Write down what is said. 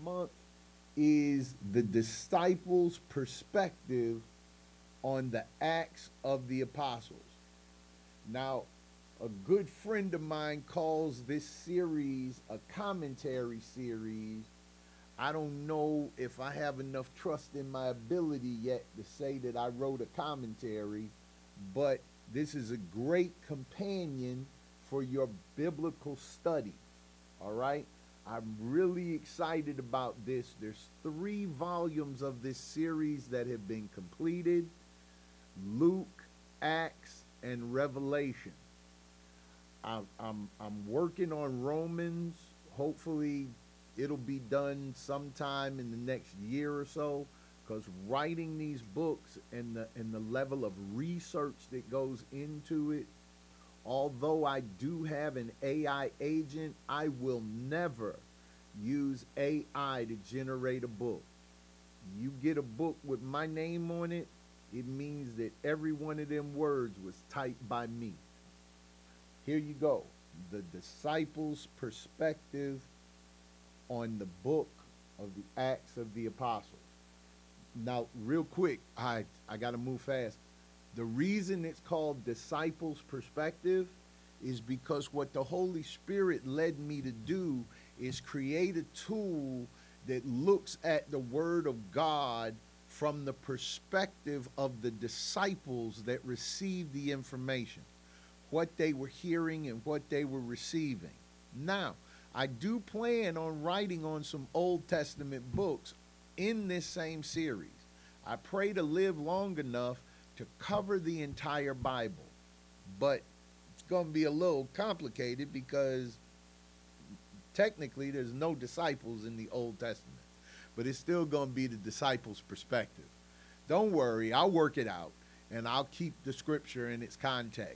month is the disciples' perspective on the Acts of the Apostles. Now, a good friend of mine calls this series a commentary series. I don't know if I have enough trust in my ability yet to say that I wrote a commentary, but this is a great companion for your biblical study. All right? I'm really excited about this. There's 3 volumes of this series that have been completed: Luke, Acts, and Revelation. I'm working on Romans. Hopefully, it'll be done sometime in the next year or so. Because writing these books and the level of research that goes into it, although I do have an AI agent, I will never use AI to generate a book. You get a book with my name on it, it means that every one of them words was typed by me. Here you go. The disciples' perspective on the book of the Acts of the Apostles. Now, real quick, I got to move fast. The reason it's called disciples' perspective is because what the Holy Spirit led me to do is create a tool that looks at the Word of God from the perspective of the disciples that received the information, what they were hearing and what they were receiving. Now, I do plan on writing on some Old Testament books in this same series. I pray to live long enough to cover the entire Bible, but it's going to be a little complicated because technically there's no disciples in the Old Testament, but it's still going to be the disciples' perspective. Don't worry, I'll work it out and I'll keep the scripture in its context.